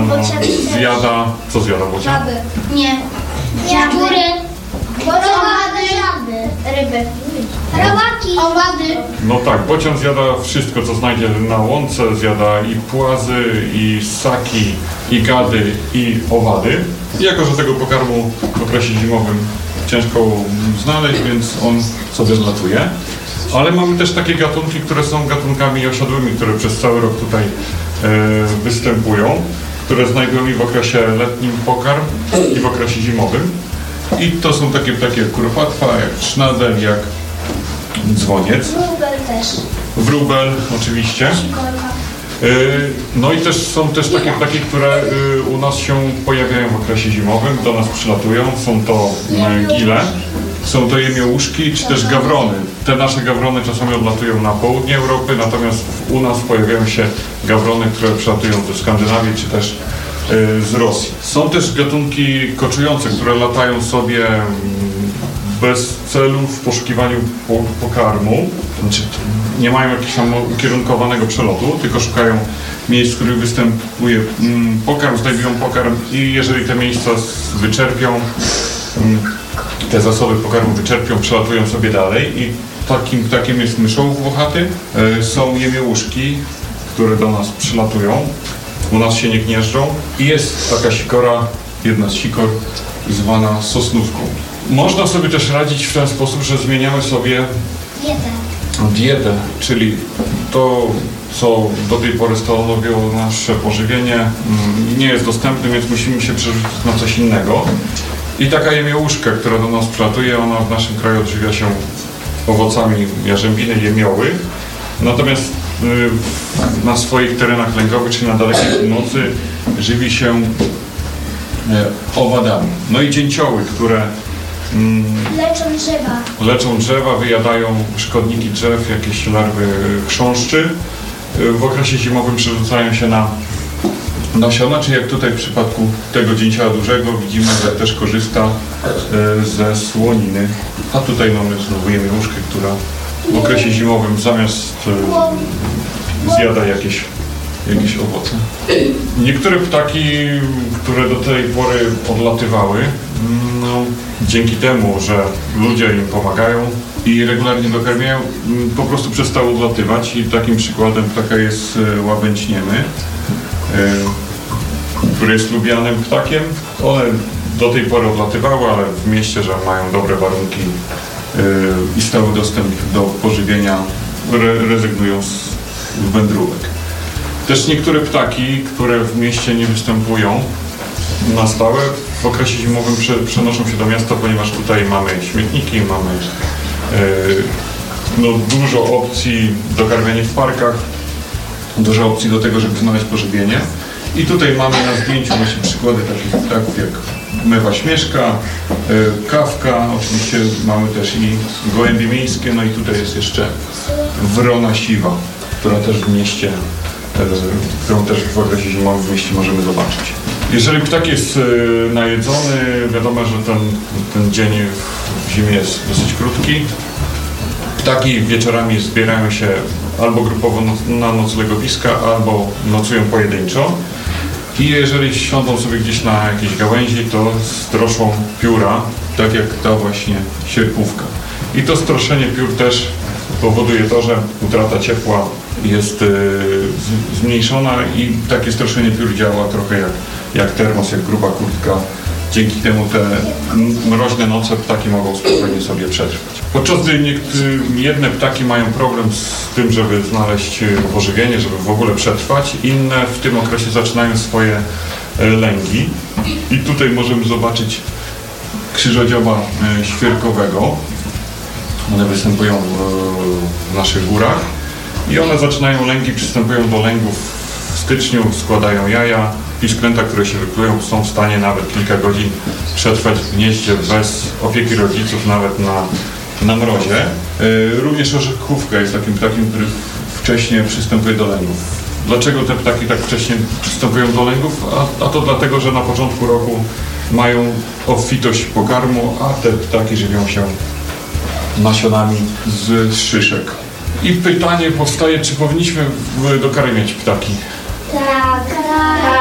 zjada... Co zjada Bocia? Żaby. Nie. Szczury. Owady. Ryby. Robaki. Owady. No tak, Bocian zjada wszystko, co znajdzie na łące. Zjada i płazy, i ssaki, i gady, i owady. I jako że tego pokarmu w okresie zimowym ciężko znaleźć, więc on sobie zlatuje. Ale mamy też takie gatunki, które są gatunkami osiadłymi, które przez cały rok tutaj występują, które znajdują i w okresie letnim pokarm, i w okresie zimowym. I to są takie ptaki jak kuropatwa, jak sznadel, jak dzwoniec. Wróbel też. Wróbel oczywiście. No i też są też takie ptaki, które u nas się pojawiają w okresie zimowym, do nas przylatują. Są to gile, są to jemiołuszki, czy też gawrony. Te nasze gawrony czasami odlatują na południe Europy, natomiast u nas pojawiają się gawrony, które przylatują ze Skandynawii, czy też z Rosji. Są też gatunki koczujące, które latają sobie bez celu w poszukiwaniu pokarmu. Znaczy, nie mają jakiegoś tam ukierunkowanego przelotu, tylko szukają miejsc, w których występuje pokarm, znajdują pokarm i jeżeli te miejsca wyczerpią, te zasoby pokarmu wyczerpią, przelatują sobie dalej i takim ptakiem jest myszołów włochaty. Są jemiołuszki, które do nas przylatują, u nas się nie gnieżdżą i jest taka sikora, jedna z sikor zwana sosnówką. Można sobie też radzić w ten sposób, że zmieniamy sobie dietę, czyli to, co do tej pory stanowiło nasze pożywienie, nie jest dostępne, więc musimy się przerzucić na coś innego. I taka jemiołuszka, która do nas przylatuje, ona w naszym kraju odżywia się owocami jarzębiny, jemioły. Natomiast na swoich terenach lęgowych, czyli na dalekiej północy, żywi się owadami. No i dzięcioły, które leczą drzewa, wyjadają szkodniki drzew, jakieś larwy chrząszczy. W okresie zimowym przerzucają się na nasiona, czy jak tutaj w przypadku tego dzięcioła dużego widzimy, że też korzysta ze słoniny. A tutaj mamy znowu jemiołuszkę, która w okresie zimowym zamiast zjada jakieś owoce. Niektóre ptaki, które do tej pory odlatywały, dzięki temu, że ludzie im pomagają i regularnie dokarmiają, po prostu przestały odlatywać i takim przykładem ptaka jest łabędź niemy, który jest lubianym ptakiem. One do tej pory odlatywały, ale w mieście, że mają dobre warunki i stały dostęp do pożywienia, rezygnują z wędrówek. Też niektóre ptaki, które w mieście nie występują na stałe, w okresie zimowym przenoszą się do miasta, ponieważ tutaj mamy śmietniki, mamy dużo opcji do karmienia w parkach, dużo opcji do tego, żeby znaleźć pożywienie. I tutaj mamy na zdjęciu właśnie przykłady takich ptaków jak mewa śmieszka, kawka, oczywiście mamy też i gołębie miejskie, no i tutaj jest jeszcze wrona siwa, która też w mieście, którą też w okresie zimowym w mieście możemy zobaczyć. Jeżeli ptak jest najedzony, wiadomo, że ten dzień w zimie jest dosyć krótki. Ptaki wieczorami zbierają się albo grupowo na noclegowiska, albo nocują pojedynczo. I jeżeli siądą sobie gdzieś na jakiejś gałęzi, to stroszą pióra, tak jak ta właśnie sierpówka. I to stroszenie piór też powoduje to, że utrata ciepła jest zmniejszona i takie stroszenie piór działa trochę jak termos, jak gruba kurtka. Dzięki temu te mroźne noce ptaki mogą spokojnie sobie przetrwać. Podczas gdy jedne ptaki mają problem z tym, żeby znaleźć pożywienie, żeby w ogóle przetrwać, inne w tym okresie zaczynają swoje lęgi. I tutaj możemy zobaczyć krzyżodzioba świerkowego. One występują w naszych górach i one zaczynają lęgi, przystępują do lęgów w styczniu, składają jaja. Pisklęta, które się wyklują, są w stanie nawet kilka godzin przetrwać w gnieździe bez opieki rodziców, nawet na mrozie. Również orzechówka jest takim ptakiem, który wcześniej przystępuje do lęgów. Dlaczego te ptaki tak wcześnie przystępują do lęgów? A to dlatego, że na początku roku mają obfitość pokarmu, a te ptaki żywią się nasionami z szyszek. I pytanie powstaje, czy powinniśmy dokarmiać ptaki? Tak.